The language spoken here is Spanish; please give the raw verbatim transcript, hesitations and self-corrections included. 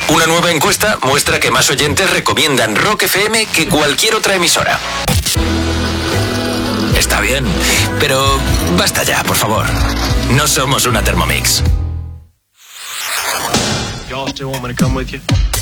Una nueva encuesta muestra que más oyentes recomiendan Rock F M que cualquier otra emisora. Está bien, pero basta ya, por favor. No somos una Thermomix. Y'all still want me to come with you?